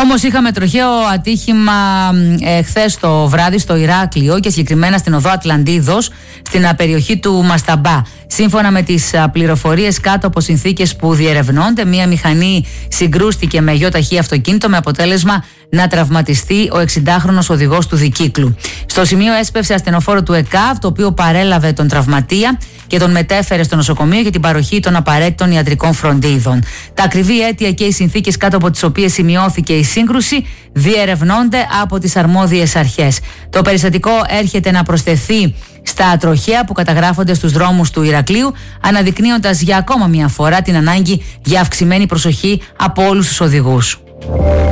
Όμως είχαμε τροχαίο ατύχημα χθες το βράδυ στο Ηράκλειο και συγκεκριμένα στην οδό Ατλαντίδος, στην περιοχή του Μασταμπά. Σύμφωνα με τις πληροφορίες, κάτω από συνθήκες που διερευνώνται, μία μηχανή συγκρούστηκε με γεωταχή αυτοκίνητο με αποτέλεσμα να τραυματιστεί ο 60χρονος οδηγός του δικύκλου. Στο σημείο έσπευσε ασθενοφόρο του ΕΚΑΒ, το οποίο παρέλαβε τον τραυματία και τον μετέφερε στο νοσοκομείο για την παροχή των απαραίτητων ιατρικών φροντίδων. Τα ακριβή αίτια και οι συνθήκες κάτω από τις οποίες σημειώθηκε η σύγκρουση διερευνώνται από τις αρμόδιες αρχές. Το περιστατικό έρχεται να προσθεθεί στα τροχαία που καταγράφονται στους δρόμους του Ηρακλείου, αναδεικνύοντας για ακόμα μια φορά την ανάγκη για αυξημένη προσοχή από όλους τους οδηγούς.